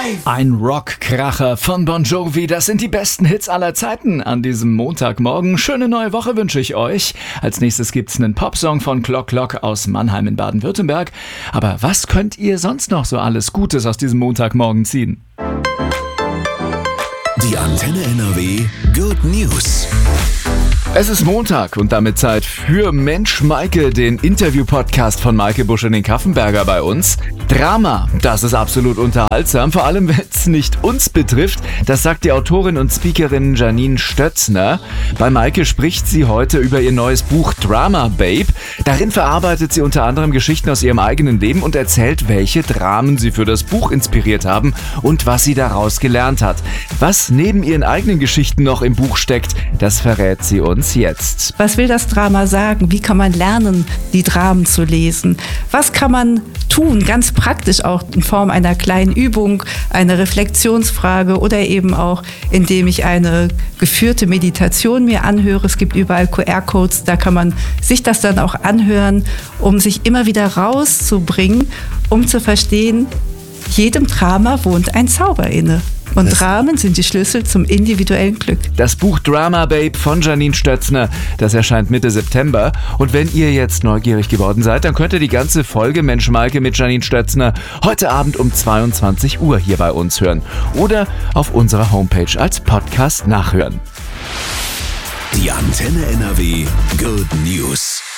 Ein Rockkracher von Bon Jovi, das sind die besten Hits aller Zeiten an diesem Montagmorgen. Schöne neue Woche wünsche ich euch. Als nächstes gibt's einen Popsong von Clock Clock aus Mannheim in Baden-Württemberg. Aber was könnt ihr sonst noch so alles Gutes aus diesem Montagmorgen ziehen? Die Antenne NRW Good News. Es ist Montag und damit Zeit für Mensch Maike, den Interview-Podcast von Maike Buschelin-Kaffenberger bei uns. Drama, das ist absolut unterhaltsam, vor allem wenn es nicht uns betrifft. Das sagt die Autorin und Speakerin Janine Stötzner. Bei Maike spricht sie heute über ihr neues Buch Drama Babe. Darin verarbeitet sie unter anderem Geschichten aus ihrem eigenen Leben und erzählt, welche Dramen sie für das Buch inspiriert haben und was sie daraus gelernt hat. Was neben ihren eigenen Geschichten noch im Buch steckt, das verrät sie uns jetzt. Was will das Drama sagen? Wie kann man lernen, die Dramen zu lesen? Was kann man tun, ganz praktisch auch in Form einer kleinen Übung, einer Reflexionsfrage oder eben auch, indem ich eine geführte Meditation mir anhöre. Es gibt überall QR-Codes, da kann man sich das dann auch anhören, um sich immer wieder rauszubringen, um zu verstehen, jedem Drama wohnt ein Zauber inne. Und Dramen sind die Schlüssel zum individuellen Glück. Das Buch Drama Babe von Janine Stötzner, das erscheint Mitte September. Und wenn ihr jetzt neugierig geworden seid, dann könnt ihr die ganze Folge Mensch Maike mit Janine Stötzner heute Abend um 22 Uhr hier bei uns hören. Oder auf unserer Homepage als Podcast nachhören. Die Antenne NRW Good News.